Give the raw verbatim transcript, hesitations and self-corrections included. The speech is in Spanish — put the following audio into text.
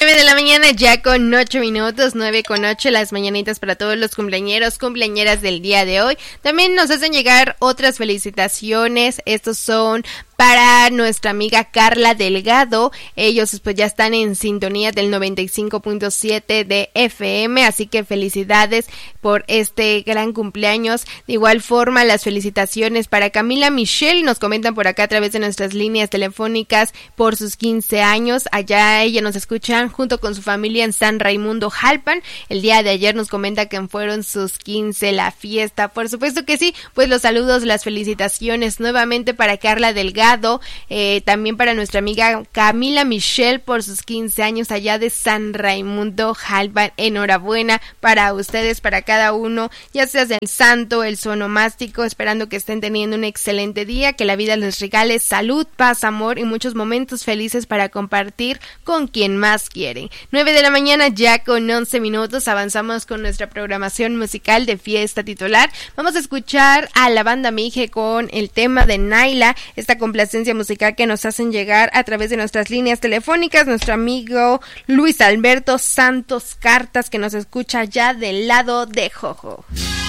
nueve de la mañana ya con ocho minutos, nueve con ocho, las mañanitas para todos los cumpleañeros, cumpleañeras del día de hoy. También nos hacen llegar otras felicitaciones, estos son para nuestra amiga Carla Delgado. Ellos pues ya están en sintonía del noventa y cinco punto siete de F M, así que felicidades por este gran cumpleaños. De igual forma, las felicitaciones para Camila Michelle, nos comentan por acá a través de nuestras líneas telefónicas por sus quince años. Allá ella nos escuchan junto con su familia en San Raimundo, Jalpan. El día de ayer nos comenta que fueron sus quince, la fiesta. Por supuesto que sí, pues los saludos, las felicitaciones nuevamente para Carla Delgado. Eh, también para nuestra amiga Camila Michelle por sus quince años allá de San Raimundo, Jalpan. Enhorabuena para ustedes, para cada uno, ya sea el santo, el sonomástico, esperando que estén teniendo un excelente día, que la vida les regale salud, paz, amor y muchos momentos felices para compartir con quien más quieren. nueve de la mañana ya con once minutos, avanzamos con nuestra programación musical de fiesta titular. Vamos a escuchar a la banda Mije con el tema de Naila, esta complacencia musical que nos hacen llegar a través de nuestras líneas telefónicas, nuestro amigo Luis Alberto Santos Cartas, que nos escucha ya del lado de Jojo.